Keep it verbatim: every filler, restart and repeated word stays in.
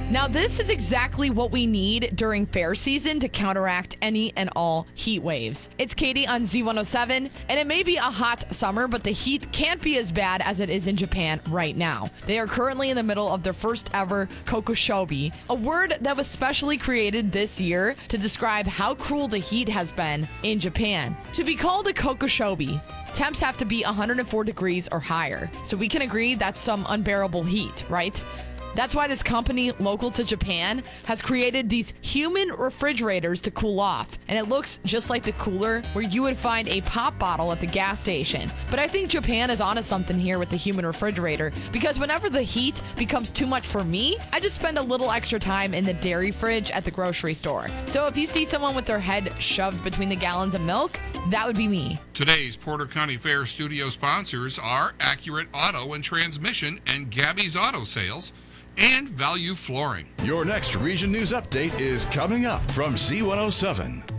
Now, this is exactly what we need during fair season to counteract any and all heat waves. It's Katie on Z one oh seven, and it may be a hot summer, but the heat can't be as bad as it is in Japan right now. They are currently in the middle of their first ever kokoshobi, a word that was specially created this year to describe how cruel the heat has been in Japan. To be called a kokoshobi, temps have to be one hundred four degrees or higher, so we can agree that's some unbearable heat, right? That's why this company, local to Japan, has created these human refrigerators to cool off. And it looks just like the cooler where you would find a pop bottle at the gas station. But I think Japan is onto something here with the human refrigerator, because whenever the heat becomes too much for me, I just spend a little extra time in the dairy fridge at the grocery store. So if you see someone with their head shoved between the gallons of milk, that would be me. Today's Porter County Fair studio sponsors are Accurate Auto and Transmission and Gabby's Auto Sales and Value Flooring. Your next Region News Update is coming up from Z one oh seven.